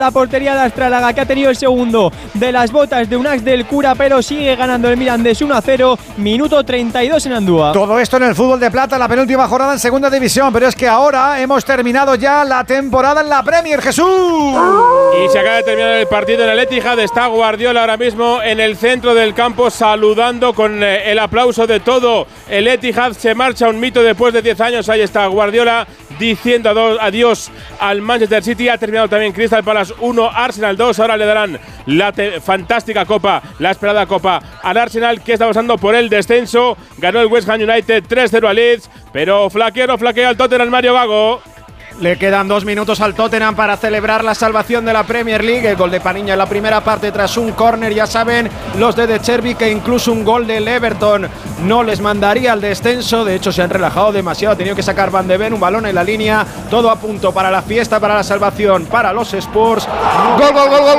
La portería de Astralaga, que ha tenido el segundo de las botas de Unax del Cura, pero sigue ganando el Mirandés 1-0, minuto 32 en Andúa. Todo esto en el fútbol de plata, la penúltima jornada en segunda división, pero es que ahora hemos terminado ya la temporada en la Premier, Jesús. Y se acaba de terminar el partido en el Etihad. Está Guardiola ahora mismo en el centro del campo saludando con el aplauso de todo el Etihad. Se marcha un mito después de 10 años. Ahí está Guardiola diciendo adiós al Manchester City. Ha terminado también Crystal Palace 1, Arsenal 2. Ahora le darán la fantástica copa, la esperada copa al Arsenal, que está pasando por el descenso. Ganó el West Ham United 3-0 al Leeds, pero flaquea el Tottenham, Mario Gago. Le quedan 2 minutos al Tottenham para celebrar la salvación de la Premier League. El gol de Paniña en la primera parte tras un córner. Ya saben los de Cherby que incluso un gol del Everton no les mandaría al descenso. De hecho se han relajado demasiado. Ha tenido que sacar Van de Ven, un balón en la línea. Todo a punto para la fiesta, para la salvación, para los Spurs. Gol, gol, gol, gol,